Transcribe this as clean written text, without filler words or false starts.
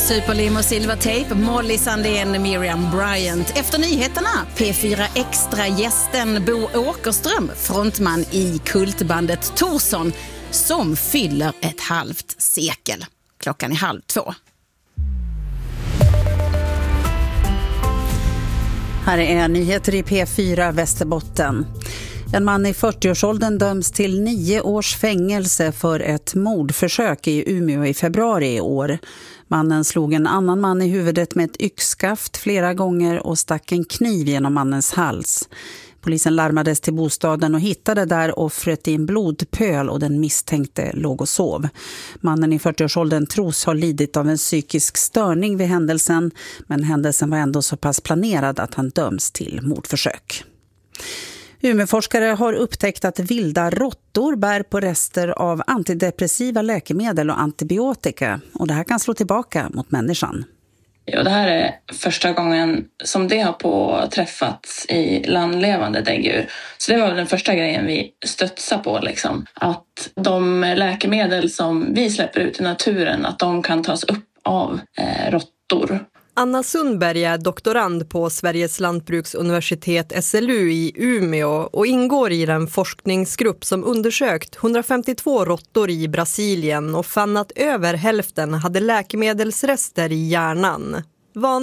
Superlim och Silvertape, Molly Sandén, Miriam Bryant. Efter nyheterna, P4 Extra-gästen Bo Åkerström, frontman i kultbandet Torsson, som fyller ett halvt sekel. Klockan är 1:30. Här är nyheter i P4 Västerbotten. En man i 40-årsåldern döms till 9 års fängelse för ett mordförsök i Umeå i februari i år. Mannen slog en annan man i huvudet med ett yxskaft flera gånger och stack en kniv genom mannens hals. Polisen larmades till bostaden och hittade där offret i en blodpöl och den misstänkte låg och sov. Mannen i 40-årsåldern tros ha lidit av en psykisk störning vid händelsen, men händelsen var ändå så pass planerad att han döms till mordförsök. Umeåforskare har upptäckt att vilda råttor bär på rester av antidepressiva läkemedel och antibiotika, och det här kan slå tillbaka mot människan. Ja, det här är första gången som det har påträffats i landlevande däggdjur. Så det var den första grejen vi stötsade på, liksom. Att de läkemedel som vi släpper ut i naturen, att de kan tas upp av råttor. Anna Sundberg är doktorand på Sveriges lantbruksuniversitet SLU i Umeå och ingår i den forskningsgrupp som undersökt 152 råttor i Brasilien och fann att över hälften hade läkemedelsrester i hjärnan.